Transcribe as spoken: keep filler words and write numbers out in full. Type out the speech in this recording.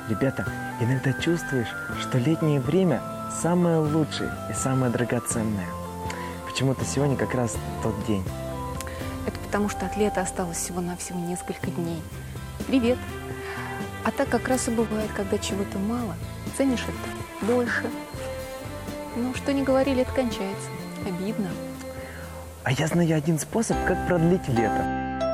Ребята, иногда чувствуешь, что летнее время самое лучшее и самое драгоценное. Почему-то сегодня как раз тот день. Это потому, что от лета осталось всего-навсего несколько дней. Привет. А так как раз и бывает, когда чего-то мало, ценишь это больше. Ну, что ни говори, лето кончается. Обидно. А я знаю один способ, как продлить лето.